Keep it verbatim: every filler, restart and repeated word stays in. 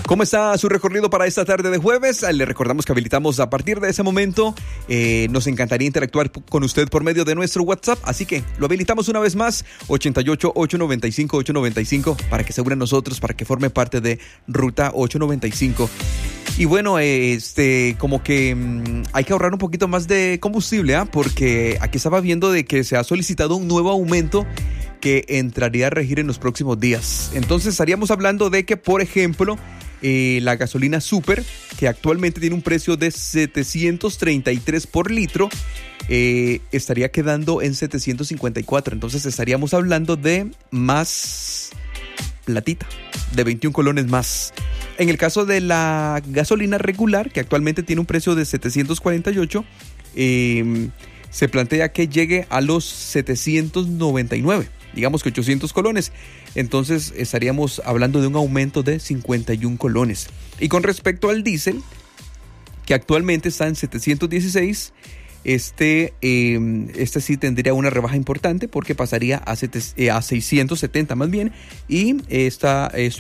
¿Cómo está su recorrido para esta tarde de jueves? Le recordamos que habilitamos a partir de ese momento. Eh, nos encantaría interactuar con usted por medio de nuestro WhatsApp, así que lo habilitamos una vez más, ochenta y ocho, ochocientos noventa y cinco, ochocientos noventa y cinco, para que se una a nosotros, para que forme parte de Ruta ochocientos noventa y cinco. Y bueno, este, como que mmm, hay que ahorrar un poquito más de combustible, ¿eh? Porque aquí estaba viendo de que se ha solicitado un nuevo aumento que entraría a regir en los próximos días. Entonces estaríamos hablando de que, por ejemplo, eh, la gasolina Super, que actualmente tiene un precio de setecientos treinta y tres por litro, eh, estaría quedando en setecientos cincuenta y cuatro. Entonces estaríamos hablando de más platita, de veintiún colones más. En el caso de la gasolina regular, que actualmente tiene un precio de setecientos cuarenta y ocho, eh, se plantea que llegue a los setecientos noventa y nueve, digamos que ochocientos colones. Entonces estaríamos hablando de un aumento de cincuenta y uno colones. Y con respecto al diésel, que actualmente está en setecientos dieciséis, este, eh, este sí tendría una rebaja importante porque pasaría a, sete, eh, a seiscientos setenta más bien, y esta, esto